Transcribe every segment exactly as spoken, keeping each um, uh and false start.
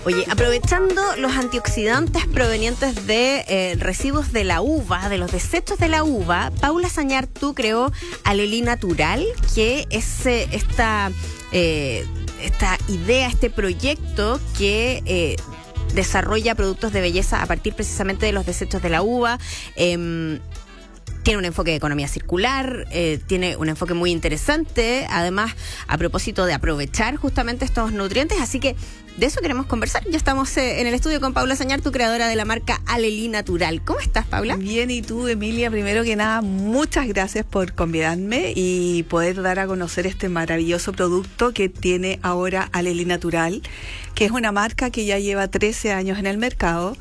Oye, aprovechando los antioxidantes provenientes de eh, residuos de la uva, de los desechos de la uva, Paula Sañartu creó Alelí Natural, que es eh, esta, eh, esta idea, este proyecto que eh, desarrolla productos de belleza a partir precisamente de los desechos de la uva. Eh, Tiene un enfoque de economía circular, eh, tiene un enfoque muy interesante, además a propósito de aprovechar justamente estos nutrientes, así que de eso queremos conversar. Ya estamos eh, en el estudio con Paula Sañartu, creadora de la marca Alelí Natural. ¿Cómo estás, Paula? Bien, y tú, Emilia, primero que nada, muchas gracias por convidarme y poder dar a conocer este maravilloso producto que tiene ahora Alelí Natural, que es una marca que ya lleva trece años en el mercado.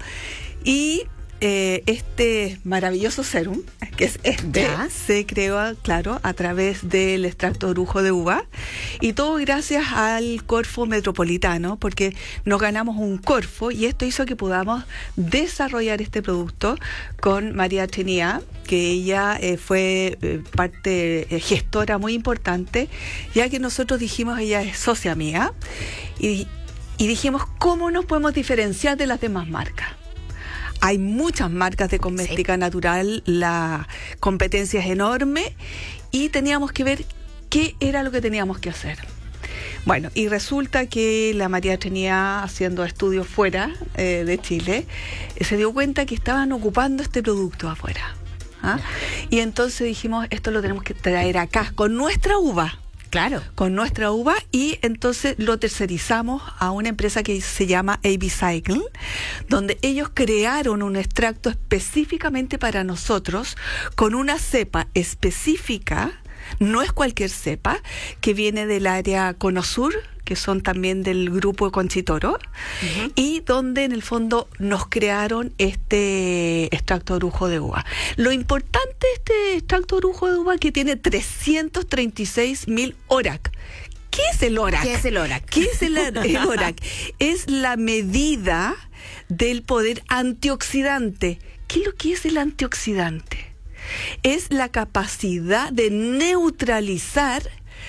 Y Eh, este maravilloso serum, que es este, ¿Ya? se creó, claro, a través del extracto de orujo de uva, y todo gracias al Corfo Metropolitano, porque nos ganamos un Corfo y esto hizo que podamos desarrollar este producto con María Trinidad, que ella eh, fue eh, parte eh, gestora muy importante, ya que nosotros dijimos, ella es socia mía, y, y dijimos, ¿cómo nos podemos diferenciar de las demás marcas? Hay muchas marcas de cosmética sí. natural, la competencia es enorme y teníamos que ver qué era lo que teníamos que hacer. Bueno, y resulta que la María Trinidad, haciendo estudios fuera eh, de Chile, eh, se dio cuenta que estaban ocupando este producto afuera. ¿ah? Y entonces dijimos, esto lo tenemos que traer acá, con nuestra uva. Claro. Con nuestra uva, y entonces lo tercerizamos a una empresa que se llama A B Cycle, donde ellos crearon un extracto específicamente para nosotros, con una cepa específica, no es cualquier cepa, que viene del área Cono Sur, que son también del grupo de Conchitoro, uh-huh. y donde en el fondo nos crearon este extracto de orujo de uva. Lo importante de este extracto de orujo de uva es que tiene trescientos treinta y seis mil O R A C. ¿Qué es el O R A C? ¿Qué es el O R A C? ¿Qué es el, el O R A C? Es la medida del poder antioxidante. ¿Qué es lo que es el antioxidante? Es la capacidad de neutralizar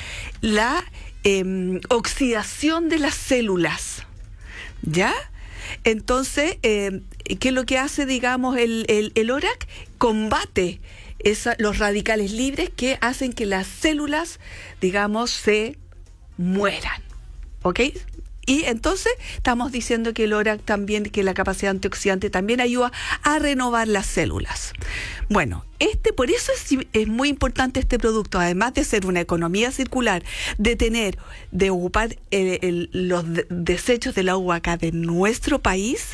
la Eh, oxidación de las células, ¿ya? Entonces, eh, ¿qué es lo que hace, digamos, el, el, el O R A C? Combate esa, los radicales libres que hacen que las células, digamos, se mueran, ¿ok? Y entonces estamos diciendo que el O R A C también, que la capacidad antioxidante también ayuda a renovar las células. Bueno, este, por eso es, es muy importante este producto, además de ser una economía circular, de tener, de ocupar el, el, los de, desechos de la uva acá de nuestro país.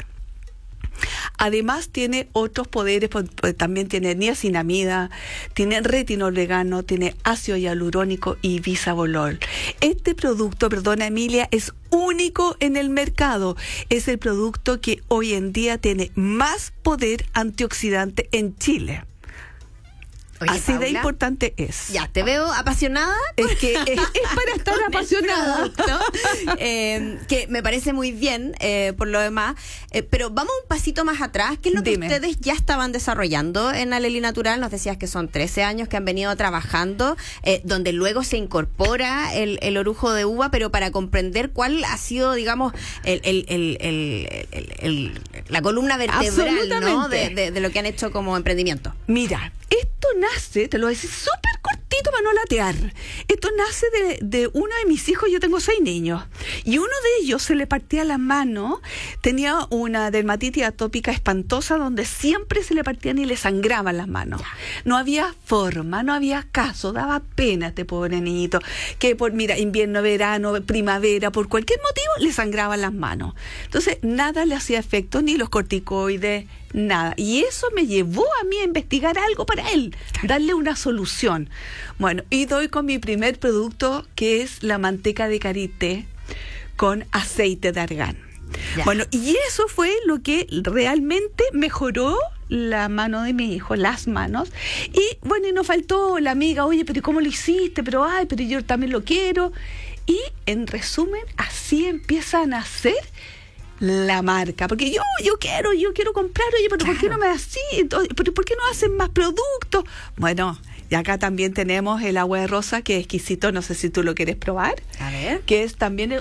Además tiene otros poderes, pues, pues, también tiene niacinamida, tiene retinol vegano, tiene ácido hialurónico y bisabolol. Este producto, perdona Emilia, es único en el mercado. Es el producto que hoy en día tiene más poder antioxidante en Chile. Oye, Así Paula, de importante es. Ya, te veo apasionada. Es que es, es para estar apasionada. eh, que me parece muy bien, eh, por lo demás. Eh, pero vamos un pasito más atrás. ¿Qué es lo Dime. que ustedes ya estaban desarrollando en Alelí Natural? Nos decías que son trece años que han venido trabajando, eh, donde luego se incorpora el, el orujo de uva, pero para comprender cuál ha sido, digamos, el, el, el, el, el, el, la columna vertebral, ¿no? de, de, de lo que han hecho como emprendimiento. Mira, esto nace, te lo voy a decir súper cortito para no latear. Esto nace de, de uno de mis hijos. Yo tengo seis niños. Y uno de ellos se le partía la mano. Tenía una dermatitis atópica espantosa donde siempre se le partían y le sangraban las manos. No había forma, no había caso. Daba pena este pobre niñito. Que por, mira, invierno, verano, primavera, por cualquier motivo le sangraban las manos. Entonces, nada le hacía efecto, ni los corticoides, nada. Y eso me llevó a mí a investigar algo para él, darle una solución. Bueno, y doy con mi primer producto, que es la manteca de karité con aceite de argán. Ya. Bueno, y eso fue lo que realmente mejoró la mano de mi hijo, las manos. Y bueno, y nos faltó la amiga, oye, pero ¿cómo lo hiciste? Pero ay, pero yo también lo quiero. Y en resumen, así empieza a nacer la marca, porque yo yo quiero, yo quiero comprar, oye, pero claro. ¿por qué no me así? ¿Pero por qué no hacen más productos? Bueno, y acá también tenemos el agua de rosa, que es exquisito, no sé si tú lo quieres probar. A ver. Que es también